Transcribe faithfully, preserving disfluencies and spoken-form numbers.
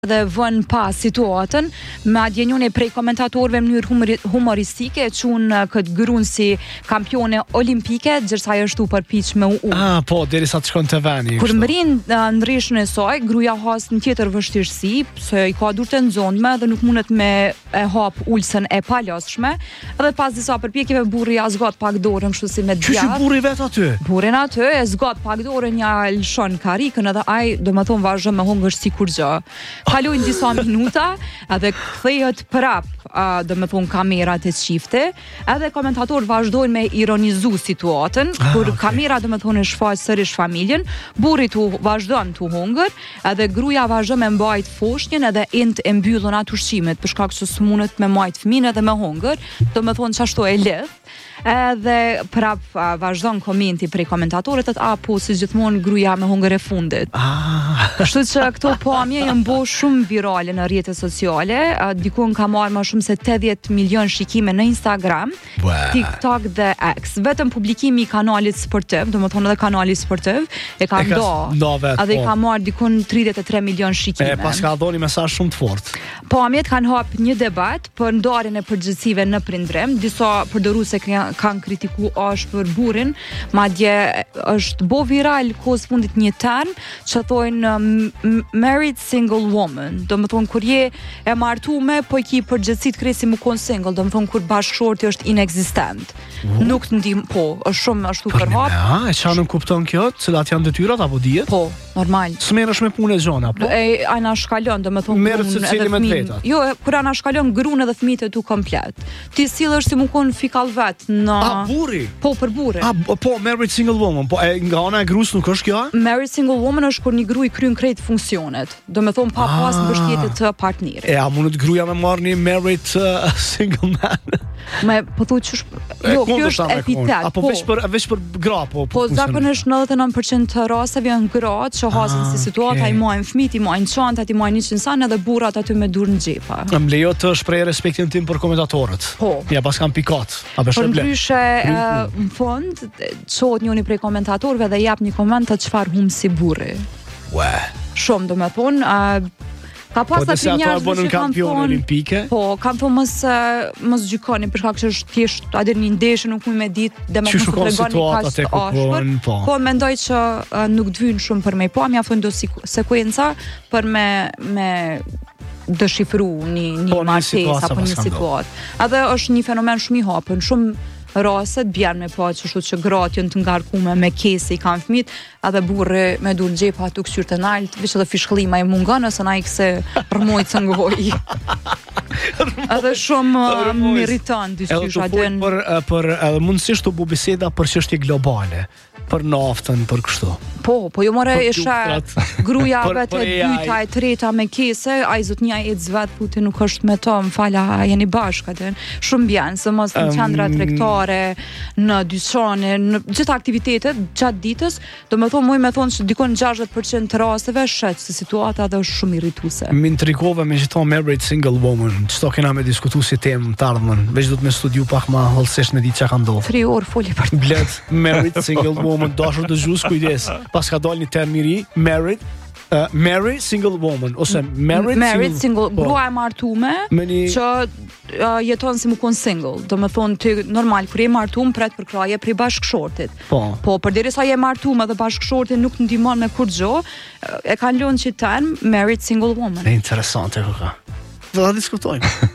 dhe vën pa situatën, madje njëri prej komentatorëve në mënyrë humori, humoristike e qunë këtë gruan si kampione olimpike, ndërsa ajo është u përpiq me u. Ah, po, derisa të shkon te vani. Kur mrin në rreshën e saj, gruaja has një tjetër vështirësi, se i ka durët e nxonme dhe nuk mundet me e hap ulsën e palosshme, edhe pas disa përpjekjeve burri ja zgat pak dorën, kështu si me djath. Çuçi burri vet aty. Burrin aty e zgat pak dorën, ja lshon karikën edhe ai domethënë vazhdon me hungër sikur gjë. Kalojnë disa minuta, edhe kthehet prap, uh, do me thonë kamerat e çifte, edhe komentatorët vazhdojnë me ironizu situatën, ah, kur okay. kamera do me thonë e shfaq sërish familjen, burri tu vazhdon tu hungër, edhe gruaja vazhdon me mbajt foshnjën edhe int e mbyllën atë ushqimet, për shkak se s'mundet me majt fëmin edhe me hungër, do me thonë çashtu e lidh. Edhe prap uh, vazhdon komenti prej komentatorët atë a po si gjithmonë gruaja me hungër e fundit. Ah. Kështu që këto pamje janë bo shumë virale në rrjetet sociale, uh, dikun ka marrë më shumë se tetëdhjeet milion shikime në Instagram, Wow. TikTok dhe X. Vetëm publikimi i kanalit sportiv, domethënë edhe kanali sportiv e ka ndo. Edhe i ka marrë dikun tridhjeet e tre milion shikime. E pas ka dhoni mesazh shumë të fortë. Pamjet kanë hap një debat për ndarjen e përgjegjësive në prindërim, disa përdoruese kanë kritiku është për burrin, madje është bo viral kohës fundit një term që thojnë um, married single woman, do më thonë kur je e martume, po i ki përgjithësit kresi më konë single, do më thonë kur bashkëshorti është inexistent. Uh. Nuk të ndim, po, është shumë ashtu për hap. A, e qa nuk kupton kjo, cilat janë detyrat apo dijet? Po, normal. S'merresh me punë e gjona, po? E, ana shkallon, do më thonë merret secili me vetat. Jo, kur ana shkallon gruan edhe fëmijët e tu komplet. Ti sillesh si më konë fikall vet në A, burri? Po, për burrin. A, po, married single woman, po, e, nga ana e grus nuk është kjo? Married single woman është kur një gru i kryen krejt funksionet, do me thonë pa pas mbështetje të partnerit. E, a mundet gruaja me marrë një married uh, single man? Me, po thu që është, jo, kjo është epitet. Apo veç për, veç për gra, po? Po, zakonisht nëntëdhjetë e nëntë përqind të rasteve janë gratë që hasin si situata, i majnë fëmijët, i majnë çantat, i majnë një insan edhe burrat aty me dur në xhepa. Më lejo të shpreh respektin tim për komentatorët. Po. Ja pas kam pikat. A bësh ble? Ndryshe në fund çohet njëri prej komentatorëve dhe jap një koment të çfarë hum si burri. Ua. Shumë do me thonë, uh, ka pas po, atë njerëz që kanë thonë olimpike. Po, kanë thonë mos mos gjykoni për shkak që është thjesht a deri një ndeshje nuk mund me ditë dhe me të tregoni kaq të ashpër. Po, po mendoj që uh, nuk të vijnë shumë për me po, mjafton do sekuenca për me me dëshifru një një po, martesë apo një situatë. Edhe është një fenomen shumë i hapur, shumë raste bjen me pa që shtu që gratë janë të ngarkume me kese i kanë fëmijët, edhe burri me dur xhepa aty këshyr të nalt, veç edhe fishkëllima i mungon ose na i kse rrmoj të ngoj. Edhe shumë meriton dyshysha den për për edhe mundësisht të bu biseda për çështje globale, për naftën, për kështu. Po, po jo more isha gruaja vetë e dyta e treta me kese, ai zotnia e zvat puti nuk është me to, më fala, jeni bashkë atë. Shumë bjen, se mos në qendra tregtare, në dyqane, në gjitha aktivitetet gjatë ditës, do me thonë, muj me thonë që dikon gjashtëdhjetë përqind të rasteve shet se situata dhe është shumë irrituese. Më intrigove me gjithë married single woman, çto kena me diskutu si temë të ardhmen, veç do të me studiu pak ma hollësisht me ditë çka ka ndodhur. tre orë foli për të. Blet, married single woman, dashur të gjus, kujdes. Pas ka dalë një term i ri, married Uh, marry single woman ose married, married single, single grua e martume një... që uh, jeton si më kon single, do me thonë ty normal kur je martum pret për kraje prej bashkëshortit, po, po përderisa je martum edhe bashkëshorti nuk ndihmon me kur gjë, e kanë lënë që term married single woman. E interesante, këka. Do ta diskutojmë.